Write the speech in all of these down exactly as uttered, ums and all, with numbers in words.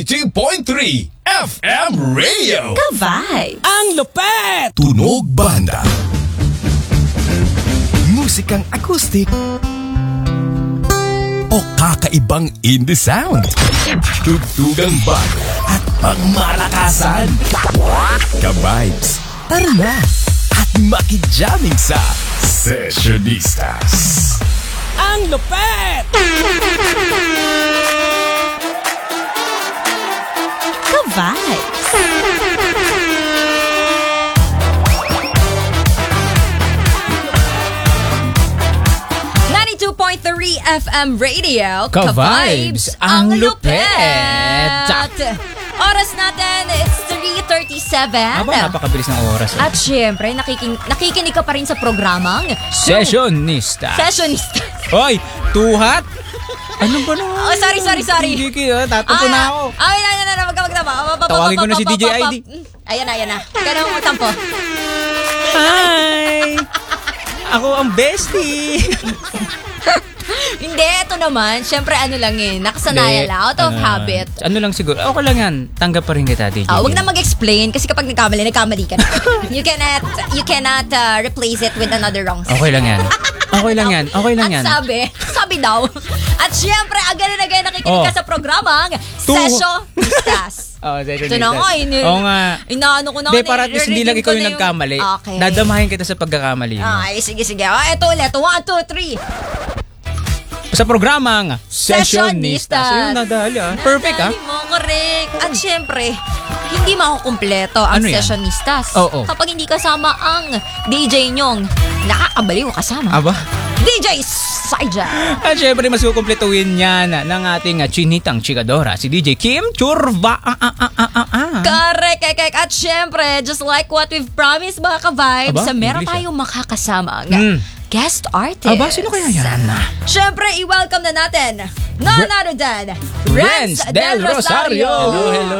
ninety-two point three F M Radio. Ka-vibes. Ang lupet! Tunog banda. Musikang acoustic. O kakaibang indie sound. Tugtugang bago at pangmalakasan. Ka-vibes. Tara na at makijamming sa Sessionistas. Ang lupet! Ka-vibes. ninety-two point three F M Radio. Ka-vibes. Ang lupet. Oras natin, it's three thirty-seven. Aba, napakabilis ng oras. At syempre, nakikin nakikinig ka pa rin sa programang Sessionista. Sessionista. Hoy, tuhat? Ano ba naman? Oh, sorry, sorry, sorry. Hindi kayo, tatampo na ako. Ay, ay, ay, ay, wag ka magtama. Tawagin ko na si D J I D. Ayan na, ayan na. Ganun mo tampo. Hi! Ako ang bestie. Hindi, ito naman. Siyempre, ano lang eh. Nakasanayan lang. Out of ano, habit. Ano lang siguro. Okay lang yan. Tanggap pa rin kita, D J. Ah, wag na mag-explain kasi kapag nagkamali, nagkamali ka na. You cannot, you cannot uh, replace it with another wrong. Okay lang yan. Okay lang yan. Okay lang yan. At sabi, sabi daw. At syempre, again and again, nakikinig Oh. ka sa programang Tu- Sessionistas. Oh, Ito na nga, ini, Oo nga. inaano ko na. Hindi, para at least hindi lang ikaw yung nagkamali. Okay. Dadamahin kita sa pagkakamali mo. Ay, sige, sige. Oh, ito ulit. One, two, three. Sa programang Sessionistas. Sessionistas. Ayun, nadali ah. Perfect ah. Nadali mo, correct. At syempre, hindi makukumpleto ang Ano yan? Sessionistas. Oo. Kapag hindi kasama ang D J nyong nakakabaliw kasama. Aba? D J Saija. At syempre, mas kukumpletuhin yan ng ating chinitang chikadora, si D J Kim Churva. Ah, ah, ah, ah, ah, ah. Correct, correct. At syempre, just like what we've promised mga ka-vibes, Aba, meron English, tayong makakasama Mm. guest artist. Aba, sino kaya yan? Syempre, i-welcome na natin none other than Renz Del Rosario. Hello, hello.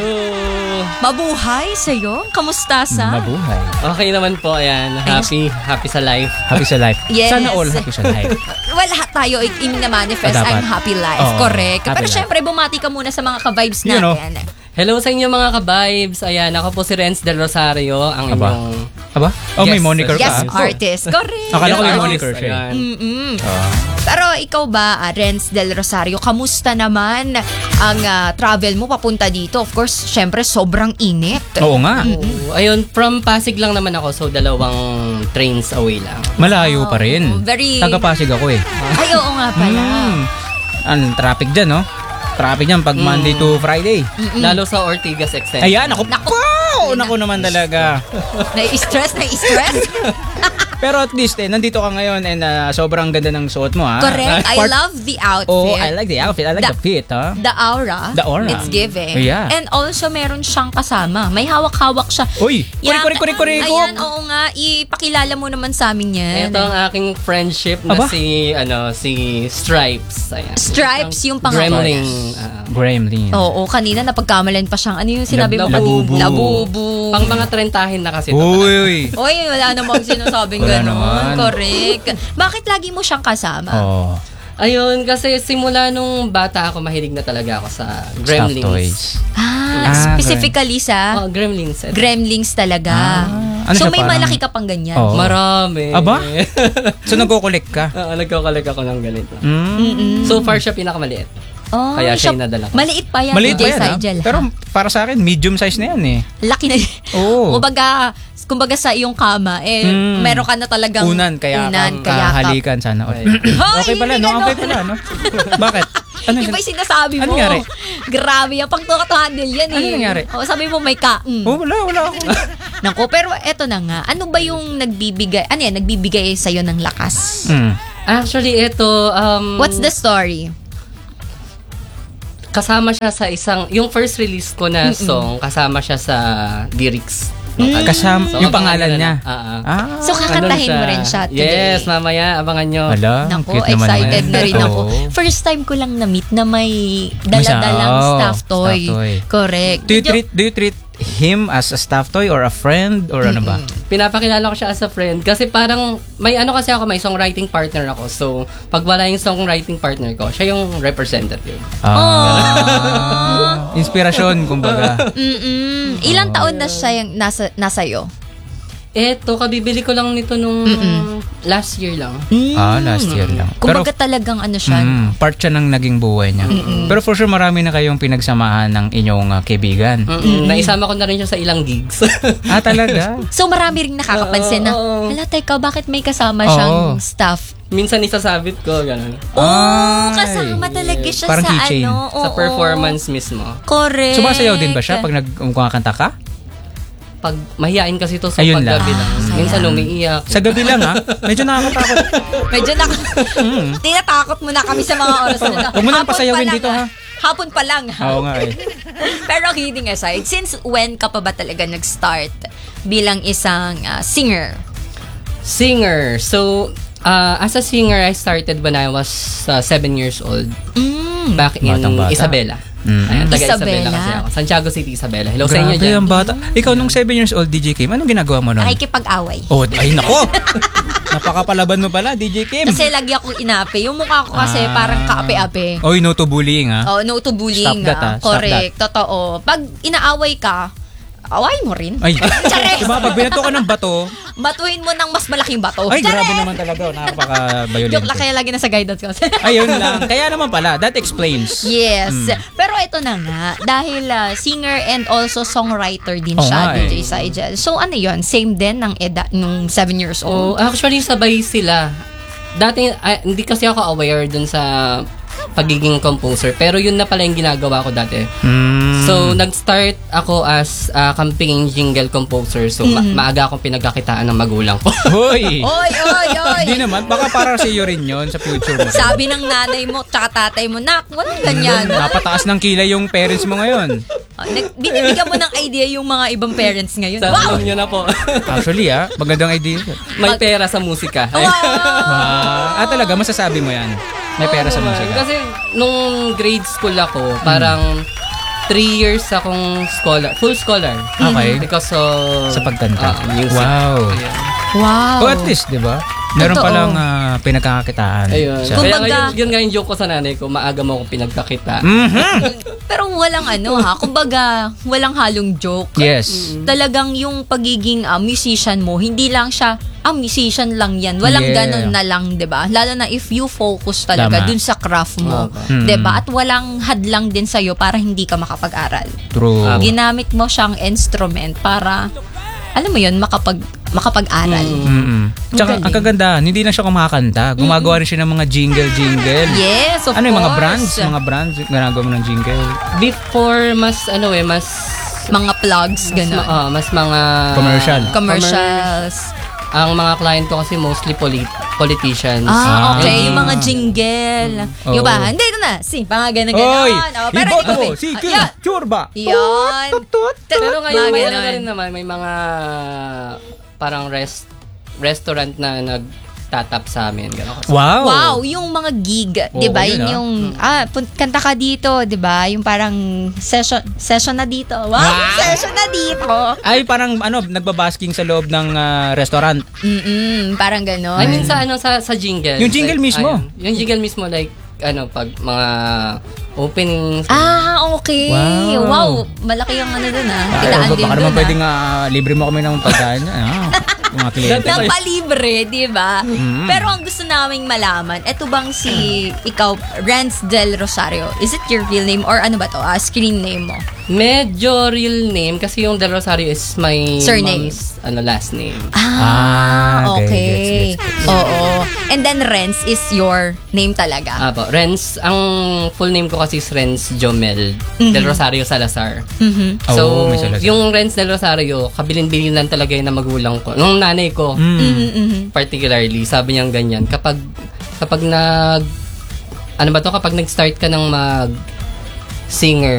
Mabuhay sa'yo. Kamusta sa? Mabuhay. Okay naman po, ayan. Happy, happy sa life. Happy sa life. Yes. Sana all happy sa life. Well, lahat tayo ay i-manifest Ah, dapat. ang happy life. Oo, Correct. happy Pero life. syempre, bumati ka muna sa mga ka-vibes You know. natin. Hello sa inyo mga ka-vibes. Ayan, ako po si Renz Del Rosario, ang Aba. inyong... Aba? Oh, may Yes. moniker ka. Guest ah. artist. Correct. Akala ko may Yes, moniker siya. ayan. Mm-mm. Ah. Pero ikaw ba, ah, Renz Del Rosario, kamusta naman ang ah, travel mo papunta dito? Of course, syempre, sobrang init. Oo nga. Oh, ayun, from Pasig lang naman ako, so dalawang trains away lang. Malayo pa rin. Very- Taga-Pasig ako eh. Ay, oo nga pala. Hmm. Ang traffic dyan, no? Traffic dyan pag Monday to Friday. Lalo sa Ortigas Extension. Ayan, ako. Naku. Wow! Naku naman talaga. Nai-stress, nai-stress. Pero at least, eh, nandito ka ngayon and uh, sobrang ganda ng suot mo, ha? Correct. I Part- love the outfit. Oh, I like the outfit. I like the, The- fit, ha? The aura. The aura. It's giving. Yeah. And also, meron siyang kasama. May hawak-hawak siya. Uy! Kuri, kuri, kuri, kuri, ko! Ayan, oo nga. Ipakilala mo naman sa amin yan. Ito ang aking friendship na Aba? si, ano, si Stripes. Ayan. Stripes yung pangalan. Gremlin. ah, Gremlin. Oo, kanina napagkamalan pa siyang, ano yung sinabi mo? Labubu. Labubu. pang mga trentahin na kasi ito. Uy! uy. Oy, wala namang sinasabing Wala gano'n. naman. Correct. Bakit lagi mo siyang kasama? Oh, Ayun, kasi simula nung bata ako, mahilig na talaga ako sa stuffed Gremlins. toys. Ah, Ah, specifically sa Oh, Gremlins. ito. Gremlings talaga. Ah, ano so siya, may parang- malaki ka pang ganyan. Oo. Marami. Aba? So nagko-collect ka? Oo, nagkakalag ako ng ganito. Mm. So far siya pinakamaliit. Oh, Kaya siya siya- inadala ko. Maliit pa yan. Maliit D J pa yan, ha? Sigel, ha? Pero para sa akin, medium size na yan, eh. Laki na. Oo. Kumbaga, kumbaga sa iyong kama, eh, Mm. meron ka na talagang Unan, kaya unan, ka, kayakap. kahalikan sana. Ay. Okay pala, hindi no? ganon. Okay pala, no? Bakit? Ano Iba yung sinasabi mo. Ano nangyari? Grabe yan. Pag handle yan eh. Ano nangyari? O, sabi mo may ka. Mm. Oh, wala, wala ako. Naku, pero eto na nga. Ano ba yung nagbibigay, ano yan, nagbibigay sa'yo ng lakas? Mm. Actually, ito, um, What's the story? kasama siya sa isang, yung first release ko na song, kasama siya sa lyrics. Mm. Kasama, So, yung pangalan abangan niya. nyo na. Ah, ah. Ah. So, kakantahin Ganun mo siya. rin siya today. Yes, mamaya, abangan nyo. Wala, Naku, cute naman excited naman. na rin ako. Oo. First time ko lang na-meet na may dala-dalang May sa- oh, stuffed toy. stuffed toy. Correct. Do you Medyo- treat, do you treat him as a staff toy or a friend or ano ba? Pinapakilala ko siya as a friend kasi parang may ano kasi ako, may songwriting partner ako. So, pag wala yung songwriting partner ko, siya yung representative. Ah. inspirasyon, kumbaga. Mm-mm. Ilang taon na siya yung nasa, nasa'yo? Eto, kabibili ko lang nito nung last year lang. Ah, last year lang. Kumbaga talagang ano siya. mm, part siya ng naging buhay niya. Pero for sure, marami na kayong pinagsamahan ng inyong uh, kaibigan. Mm-mm. Naisama ko na rin siya sa ilang gigs. Ah, talaga? So marami ring nakakapansin na, Oo. hala teka, bakit may kasama siyang Oo. staff? Minsan isasabit ko, gano'n. Oh, Ay, kasama talaga siya parang sa keychain. ano. Sa oo. performance mismo. Correct. Sumasayaw din ba siya pag nagkumakanta ka? Pag mahihain kasi to sa Ayun paggabi lang. lang. Ah, Minsan sayang. umiiyak. Sa gabi lang, ha? Medyo nakakatakot. Medyo na, Mm. tinatakot mo na kami sa mga oras na ito. Huwag mo na Hapon pasayawin pa lang, dito, ah. ha? Hapon pa lang, ha? Oo nga eh. Pero kidding aside, since when ka pa ba talaga nag-start bilang isang ah, singer? Singer. So, uh, as a singer, I started when I was uh, seven years old. Mm. Back in Batang-bata. Isabela. Mm. Ayan, taga Isabela Isabela. kasi ako. Santiago City, Isabela. Hello sa inyo Grabe dyan. ang bata. Ikaw nung seven years old, D J Kim, anong ginagawa mo nun? Nakikipag-away. Oh, ay nako! Napakapalaban mo pala, D J Kim. Kasi lagi akong inapi. Yung mukha ko kasi Ah. parang kaapi-api. Oy, no to bullying, ha? Oh, no to bullying. Stop that, ah. ah. Stop Correct. Totoo. Pag inaaway ka, away mo rin. Ay, Chares! diba, pag binato ka ng bato, Batuhin mo ng mas malaking bato. ay, Chares! grabe naman talaga. Napaka-violent. Joke lang, kaya lagi nasa guidance ko. Ayun lang. Kaya naman pala, that explains. Yes. Mm. Pero ito na nga, dahil ah, singer and also songwriter din Oo siya, nga eh. D J Sigel. So ano yon, same din ng edad nung seven years Oh, old. actually, sabay sila. Dati, ah, hindi kasi ako aware dun sa pagiging composer. Pero yun na pala yung ginagawa ko dati. Mm. So, nag-start ako as a campaign jingle composer. So, ma- maaga akong pinagkakitaan ng magulang ko. Hoy! Oy, oy, oy! Hindi naman. Baka para sa iyo rin yun sa future mo. Sabi ng nanay mo, tsaka tatay mo, nak, walang ganyan. Napataas ng kilay yung parents mo ngayon. Ah, nag- binibigyan mo ng idea yung mga ibang parents ngayon. Sa Wow! alam nyo na po. Actually, ah, magandang idea. May pera sa musika. Wow! Ah, ah, talaga, masasabi mo yan. May pera sa Oo, musika. Kasi nung grade school ako, parang three years akong scholar, full scholar. Okay. Because of Sa pagkanta. ah, music. Wow. Ayan. Wow! Oh, at least, di ba? Meron Totoo. palang ah, pinagkakakitaan. Ayun. Sa- Kaya Kumbaga- ngayon, yun nga yung joke ko sa nanay ko, maaga mo akong pinagkakita. Mhm. Pero walang ano ha, kumbaga, walang halong joke. Yes. Talagang yung pagiging ah, musician mo, hindi lang siya, ah, musician lang yan. Walang Yeah. ganun na lang, 'di ba? Lalo na if you focus talaga Tama. dun sa craft mo, Mm. 'di ba? At walang hadlang din sa para hindi ka makapag-aral. True. Ginamit mo siyang instrument para alam mo 'yun, makapag makapag-aral. Mm-mm. Tsaka, galing. ang kagandahan, hindi na siya kumakanta. Gumagawa rin siya ng mga jingle-jingle. Yes, of Ano yung mga course. brands? Mga brands, ginagawa mo ng jingle. Before, mas ano eh, mas... Mga plugs, mas, gano'n. ma- ah, mas mga... Commercial. Commercials. Ang mga client ko kasi mostly polit- politicians. Ah, okay. Ah. Yung mga jingle. Oo. Yung ba? Hindi, ito na. Si, mga ganun Oy! ganon. Oh, pero Iboto ikaw, mo, eh. si Ah, Kim yan. Churba. Yan. Tut, tut, tut. Pero ngayon, Mga may ganon. ano rin naman, may mga parang rest restaurant na nagtatap sa amin. Gano'n. Wow. Wow, yung mga gig, Oo, 'di ba? yun, Yun ah. yung ah, pun- kanta ka dito, 'di ba? Yung parang session session na dito. Wow, Wow. session na dito. Ay, parang ano, nagbabasking sa loob ng ah, restaurant. Mm. Parang ganon. I mean, sa ano, sa, sa jingle. Yung jingle mismo? ayun. yung jingle mismo, like, ano, pag mga openings. Ah, okay. Wow. Wow, malaki yung ano dun ah. Ay, Kitaan din baka dun naman ah. pwedeng ah, libre mo kami ng pagkain. Ah, mga kliyente. Ng palibre, di ba? Mm. Pero ang gusto naming malaman, eto bang si ikaw, Renz Del Rosario, is it your real name or ano ba to? Ah, screen name mo? Medyo real name kasi yung Del Rosario is my Surname. mom's ano, last name. Ah, okay. okay. Gets, gets, gets. Oo. And then Renz is your name talaga. Apo, Renz, ang full name ko kasi is Renz Jomel Del Rosario Salazar. Mhm. Oo, So, may Salazar. yung Renz Del Rosario, kabilin-bilin lang talaga yun na magulang ko. Nung nanay ko, Mm. Mhm, mhm. particularly, sabi niyang ganyan, kapag, kapag nag, ano ba to, kapag nag-start ka ng mag singer,